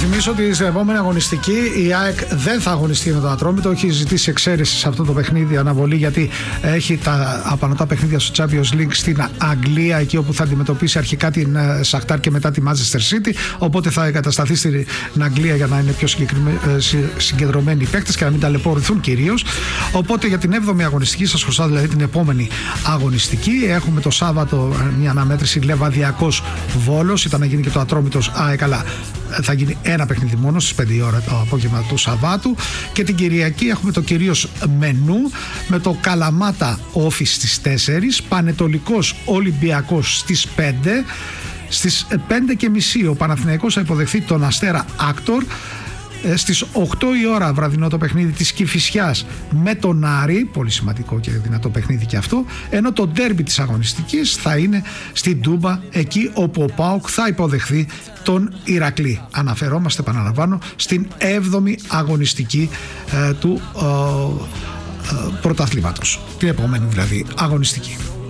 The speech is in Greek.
υπενθυμίσω ότι στην επόμενη αγωνιστική η ΑΕΚ δεν θα αγωνιστεί με το Ατρόμητο. Έχει ζητήσει εξαίρεση σε αυτό το παιχνίδι, αναβολή, γιατί έχει τα απανωτά παιχνίδια στο Champions League στην Αγγλία, εκεί όπου θα αντιμετωπίσει αρχικά την Σαχτάρ και μετά τη Manchester City. Οπότε θα εγκατασταθεί στην Αγγλία για να είναι πιο συγκεντρωμένοι οι παίκτες και να μην ταλαιπωρηθούν κυρίως. Οπότε για την 7η αγωνιστική, σας χρωστάω δηλαδή την επόμενη αγωνιστική, έχουμε το Σάββατο μια αναμέτρηση Λεβαδιακός Βόλος. Ήταν να γίνει και το Ατρόμητος ΑΕΚ, αλλά θα γίνει ένα παιχνίδι μόνο στις 5 η ώρα το απόγευμα του Σαββάτου. Και την Κυριακή έχουμε το κυρίως μενού με το Καλαμάτα Όφη στις 4, Πανετολικός Ολυμπιακός στις 5. Στις 5:30 ο Παναθηναϊκός θα υποδεχθεί τον Αστέρα Άκτορ. Στις 8 η ώρα βραδινό το παιχνίδι της Κηφισιάς με τον Άρη, πολύ σημαντικό και δυνατό παιχνίδι και αυτό, ενώ το ντέρμπι της αγωνιστικής θα είναι στην Τούμπα, εκεί όπου ο ΠΑΟΚ θα υποδεχθεί τον Ηρακλή. Αναφερόμαστε, επαναλαμβάνω, στην 7η αγωνιστική του πρωταθλήματος, την επόμενη δηλαδή αγωνιστική.